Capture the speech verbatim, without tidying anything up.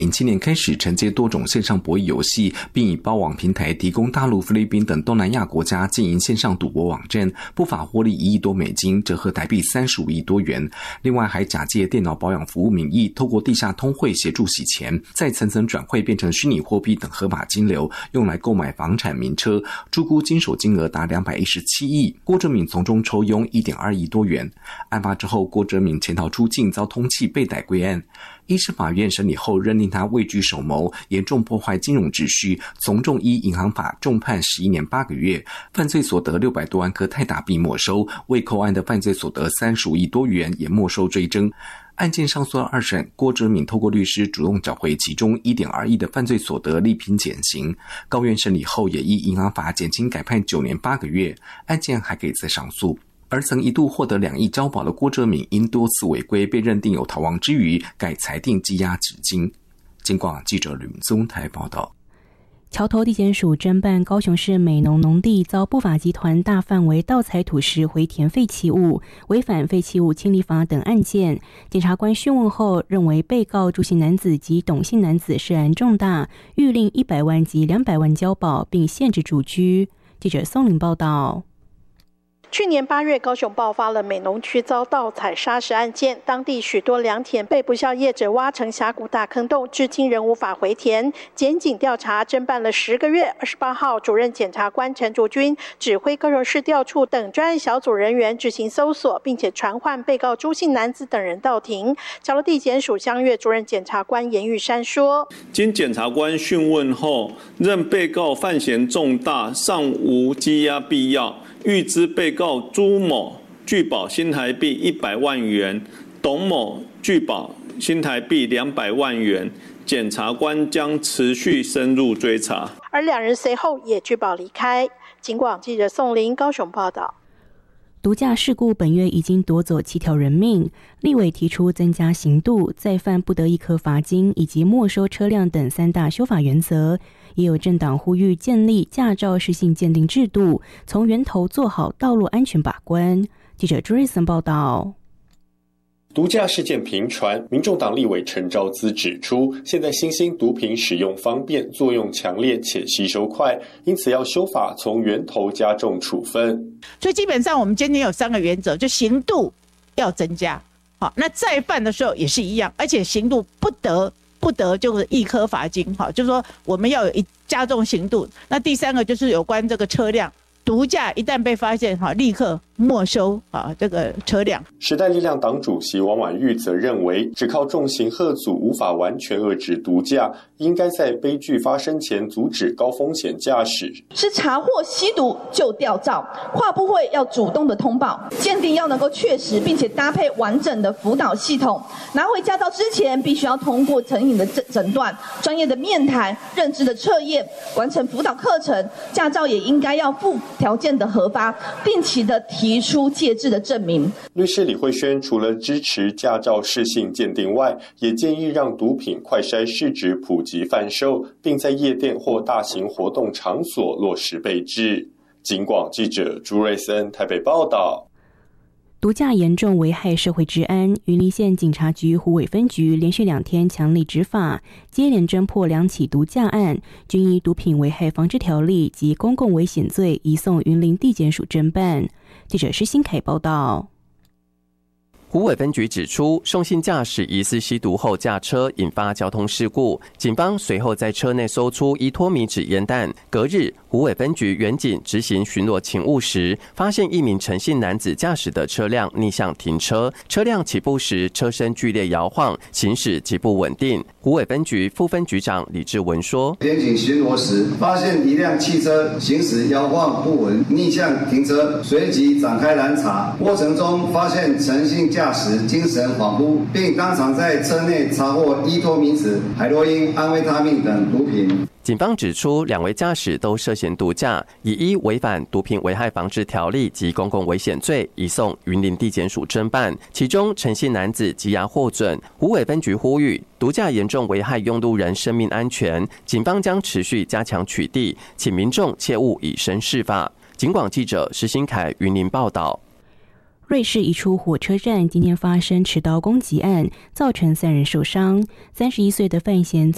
零七年开始承接多种线上博弈游戏，并以包网平台提供大陆、菲律宾等东南亚国家经营线上赌博网站，不法获利一亿多美金，折合台币三十五亿多元。另外还假借电脑保养服务名义，透过地下通汇协助洗钱，再层层转汇变成虚拟货币等合法金流，用来购买房产、名车，注估经手金额达两百一十七亿。郭哲敏从中抽佣 一点二亿多元。案发之后，郭哲敏潜逃出境，遭通缉被逮归案。一审法院审理后认定他畏惧首谋，严重破坏金融秩序，从重依银行法重判十一年八个月，犯罪所得六百多万颗泰达币没收，未扣案的犯罪所得三十五亿多元也没收追征。案件上诉到二审，郭哲敏透过律师主动找回其中 一点二亿的犯罪所得，力拼减刑。高院审理后也依银行法减轻改判九年八个月，案件还可以再上诉。而曾一度获得两亿交保的郭哲敏，因多次违规被认定有逃亡之余，改裁定羁押至今。警广记者吕明宗台报道。 桥头地检署侦办高雄市美浓农地遭不法集团大范围盗采土石回填废弃物，违反废弃物清理法等案件，检察官讯问后认为被告朱姓男子及董姓男子涉案重大，谕令一百万及两百万交保，并限制住居。记者宋玲报道。 去年八月，高雄爆发了美浓区遭盗采砂石案件，当地许多良田被不肖业者挖成峡谷大坑洞，至今仍无法回填。检警调查侦办了十个月，二十八号，主任检察官陈竹君指挥高雄市调处等专案小组人员执行搜索，并且传唤被告朱姓男子等人到庭。桥头地检署相越主任检察官严玉山说：“ 经检察官讯问后，认被告犯嫌重大，尚无羁押必要。”预知被告朱某具保新台币一百万元，董某具保新台币两百万元，检察官将持续深入追查。 而两人随后也具保离开。警广记者宋林高雄报道。 毒驾事故本月已经夺走七条人命，立委提出增加刑度、再犯不得一科罚金以及没收车辆等三大修法原则。也有政党呼吁建立驾照适性鉴定制度，从源头做好道路安全把关。记者朱瑞森报道。 毒驾事件频传，民众党立委陈昭姿指出，现在新兴毒品使用方便，作用强烈且吸收快，因此要修法从源头加重处分。 所以基本上我们今天有三个原则，就刑度要增加，好，那再犯的时候也是一样，而且刑度不得不得就是一科罚金，好，就是说我们要有一加重刑度。那第三个就是有关这个车辆毒驾一旦被发现，好，立刻没收啊这个车辆。 时代力量党主席王婉玉则认为，只靠重刑吓阻无法完全遏制毒驾，应该在悲剧发生前阻止高风险驾驶。 是查获吸毒就吊照，化不会要主动的通报，鉴定要能够确实，并且搭配完整的辅导系统。拿回驾照之前，必须要通过成瘾的诊诊断、专业的面谈、认知的测验，完成辅导课程。驾照也应该要附条件的核发，定期的提出戒治的证明。 律师李慧轩除了支持驾照适性鉴定外，也建议让毒品快筛试纸普及贩售，并在夜店或大型活动场所落实备制。警广记者朱瑞森台北报道。 毒驾严重危害社会治安，云林县警察局虎尾分局连续两天强力执法，接连侦破两起毒驾案，均依毒品危害防治条例及公共危险罪移送云林地检署侦办。记者施新凯报道。 虎尾分局指出，宋姓驾驶疑似吸毒后驾车，引发交通事故。警方随后在车内搜出依托米纸烟弹。隔日，虎尾分局员警执行巡逻勤务时，发现一名陈姓男子驾驶的车辆逆向停车，车辆起步时车身剧烈摇晃，行驶极不稳定。虎尾分局副分局长李志文说：“ 员警巡逻时，发现一辆汽车行驶摇晃不稳，逆向停车，随即展开拦查。过程中发现陈姓驾驾驶精神恍惚，并当场在车内查获依托米纸、海洛因、安非他命等毒品。” 警方指出，两位驾驶都涉嫌毒驾，以依违反毒品危害防治条例及公共危险罪移送云林地检署侦办。其中陈姓男子羁押获准。虎尾分局呼吁，毒驾严重危害用路人生命安全，警方将持续加强取缔，请民众切勿以身试法。警广记者石新凯云林报道。 瑞士一处火车站今天发生持刀攻击案，造成三人受伤。三十一岁的范闲